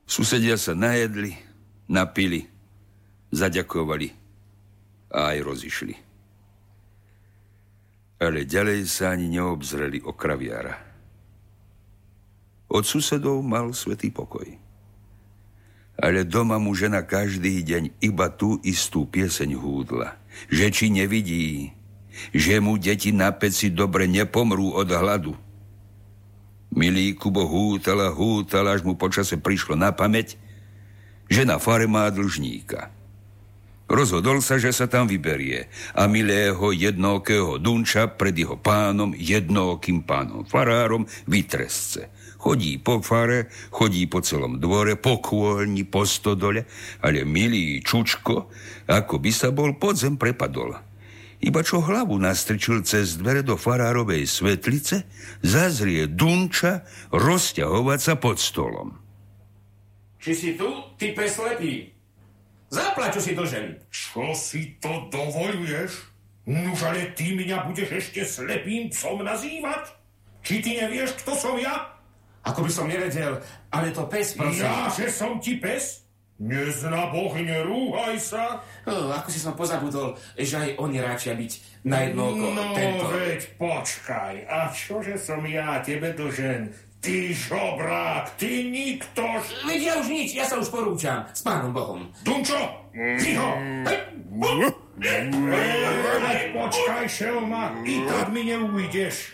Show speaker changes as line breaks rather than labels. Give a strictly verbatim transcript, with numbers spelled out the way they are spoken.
Susedia sa najedli, napili, zaďakovali a aj rozišli. Ale ďalej sa ani neobzreli o kraviára. Od susedov mal svätý pokoj. Ale doma mu žena každý deň iba tú istú pieseň húdla, že či nevidí, že mu deti na peci dobre nepomrú od hladu. Milý Kubo hútal a hútal, až mu počase prišlo na pamäť, že na fare má dlžníka. Rozhodol sa, že sa tam vyberie a milého jednookého Dunča pred jeho pánom, jednookým pánom farárom, vytresce. Chodí po fare, chodí po celom dvore, po kôlni, po stodole, ale milý Čučko, ako by sa bol pod zem prepadol. Iba čo hlavu nastrčil cez dvere do farárovej svetlice, zazrie Dunča rozťahovať sa pod stolom.
Či si tu, ty peslepý? Zaplať, čo si dlžen.
Čo si to dovoluješ? Nuž, ale ty mňa budeš ešte slepým psom nazývať? Či ty nevieš, kto som ja?
Ako by som nevedel, ale to pes, prosím.
Ja, že som ti pes? Nezna Boh, nerúhaj sa.
Oh, ako si som pozabudol, že aj oni ráčia byť na jedno oko.
No,
tento.
veď počkaj. A čože som ja tebe dlžen? Ty žobrák, ty niktož.
Veď ja už nič, ja sa už porúčam s pánom Bohom.
Dunčo, ticho. Počkaj, šelma, i tak mi neujdeš.